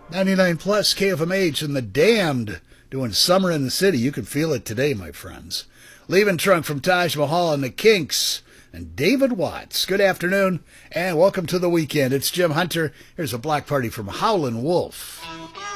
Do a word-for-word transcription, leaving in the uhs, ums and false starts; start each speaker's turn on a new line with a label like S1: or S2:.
S1: ninety-nine plus K F M H and The Damned doing Summer in the City. You can feel it today, my friends. Leaving Trunk from Taj Mahal and the Kinks and David Watts. Good afternoon and welcome to the weekend. It's Jim Hunter. Here's a block party from Howlin' Wolf.